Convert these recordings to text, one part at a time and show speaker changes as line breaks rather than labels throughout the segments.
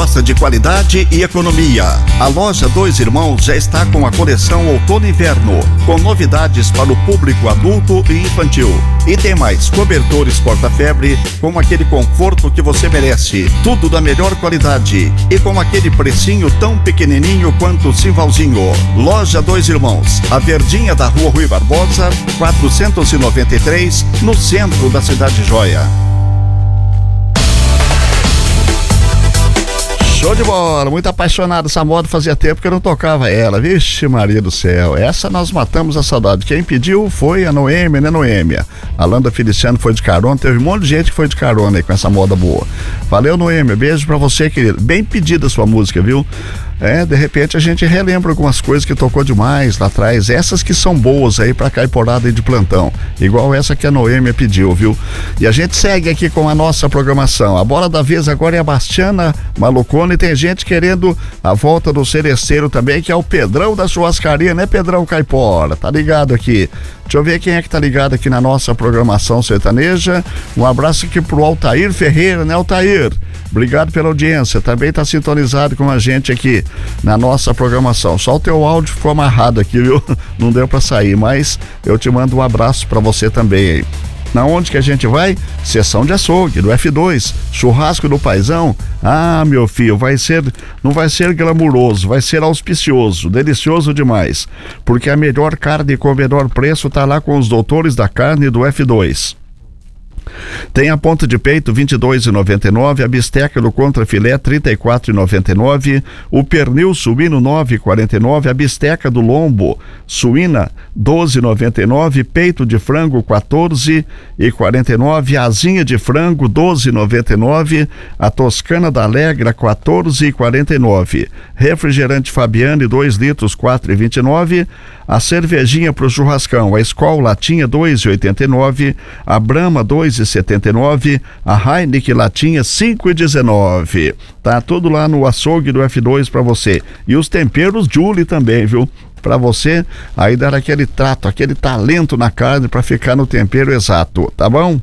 gosta de qualidade e economia, a loja Dois Irmãos já está com a coleção Outono e Inverno, com novidades para o público adulto e infantil. E tem mais cobertores porta-febre com aquele conforto que você merece. Tudo da melhor qualidade e com aquele precinho tão pequenininho quanto o Simvalzinho. Loja Dois Irmãos, a Verdinha da Rua Rui Barbosa, 493, no centro da Cidade Jóia. Show de bola, muito apaixonado. Essa moda fazia tempo que eu não tocava ela. Vixe Maria do céu, essa nós matamos a saudade. Quem pediu foi a Noêmia, né, Noêmia? A Landa Feliciano foi de carona, teve um monte de gente que foi de carona aí com essa moda boa. Valeu, Noêmia, beijo pra você, querido. Bem pedida a sua música, viu? De repente a gente relembra algumas coisas que tocou demais lá atrás, essas que são boas aí pra caiporada aí de plantão, igual essa que a Noêmia pediu, viu? E a gente segue aqui com a nossa programação. A bola da vez agora é a Bastiana Malucone, e tem gente querendo a volta do Seresteiro também, que é o Pedrão da churrascaria, né, Pedrão Caipora? Tá ligado aqui? Deixa eu ver quem é que tá ligado aqui na nossa programação sertaneja. Um abraço aqui pro Altair Ferreira, né, Altair? Obrigado pela audiência, também tá sintonizado com a gente aqui na nossa programação. Só o teu áudio ficou amarrado aqui, viu? Não deu pra sair, mas eu te mando um abraço pra você também aí. Na onde que a gente vai? Sessão de açougue, do F2, churrasco do Paizão. Ah, meu filho, não vai ser glamuroso, vai ser auspicioso, delicioso demais. Porque a melhor carne com o menor preço tá lá com os doutores da carne do F2. Tem a ponta de peito R$22,99, a bisteca do contrafilé R$34,99, o pernil suíno R$9,49, a bisteca do lombo suína R$12,99, peito de frango R$14,49, a asinha de frango R$12,99, a toscana da Alegra R$14,49, refrigerante Fabiane 2 litros R$4,29, a cervejinha pro churrascão, a Skol latinha R$2,89, a Brahma R$2,79, a Heineken latinha R$5,19. Tá tudo lá no açougue do F2 pra você. E os temperos Julie também, viu? Pra você aí dar aquele trato, aquele talento na carne pra ficar no tempero exato, tá bom?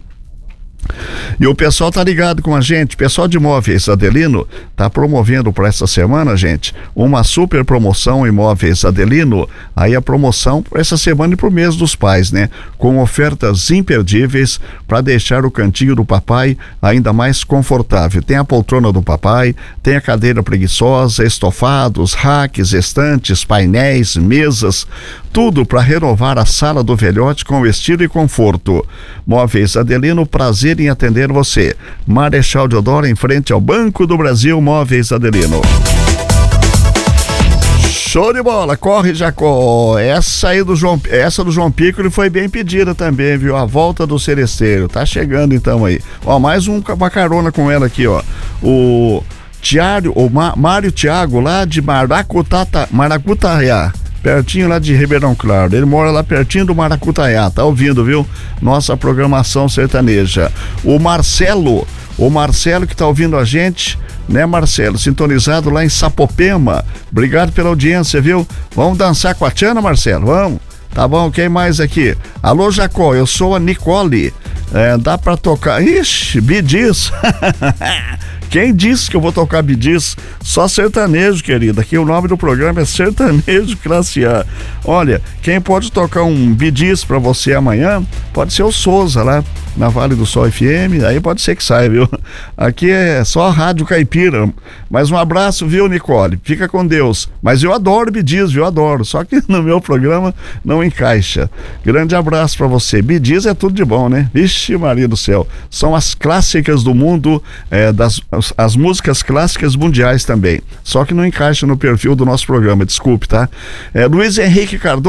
E o pessoal tá ligado com a gente, pessoal de Móveis Adelino tá promovendo para essa semana, gente, uma super promoção em Móveis Adelino. Aí a promoção para essa semana e pro mês dos pais, né? Com ofertas imperdíveis para deixar o cantinho do papai ainda mais confortável. Tem a poltrona do papai, tem a cadeira preguiçosa, estofados, racks, estantes, painéis, mesas, tudo para renovar a sala do velhote com estilo e conforto. Móveis Adelino, prazer em atender você. Marechal Deodoro, em frente ao Banco do Brasil. Móveis Adelino. Show de bola, corre Jacó. Essa do João Piccoli foi bem pedida também, viu? A volta do Seresteiro, tá chegando então aí. Ó, mais uma carona com ela aqui, ó. O Mário Thiago, lá de Maracutaiá, pertinho lá de Ribeirão Claro. Ele mora lá pertinho do Maracutaiá, tá ouvindo, viu? Nossa programação sertaneja. O Marcelo que tá ouvindo a gente, né, Marcelo? Sintonizado lá em Sapopema. Obrigado pela audiência, viu? Vamos dançar com a Tiana, Marcelo? Vamos? Tá bom, quem mais aqui? Alô, Jacó, eu sou a Nicole. Dá pra tocar... Ixi, Bidis. Quem disse que eu vou tocar Bidis? Só sertanejo, querida. Aqui o nome do programa é Sertanejo Classe A. Olha, quem pode tocar um Bidis pra você amanhã, pode ser o Souza lá na Vale do Sol FM, aí pode ser que saia, viu? Aqui é só a Rádio Caipira. Mas um abraço, viu, Nicole? Fica com Deus. Mas eu adoro Bidis, viu? Adoro. Só que no meu programa não encaixa. Grande abraço pra você. Bidis é tudo de bom, né? Vixe Maria do céu. São as clássicas do mundo, as músicas clássicas mundiais também. Só que não encaixa no perfil do nosso programa, desculpe, tá? Luiz Henrique Cardoso